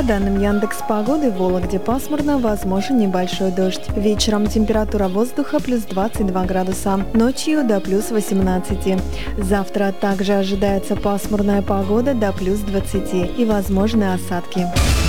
По данным Яндекс.Погоды, в Вологде пасмурно, возможен небольшой дождь. Вечером температура воздуха плюс 22 градуса, ночью до плюс 18. Завтра также ожидается пасмурная погода до плюс 20 и возможны осадки.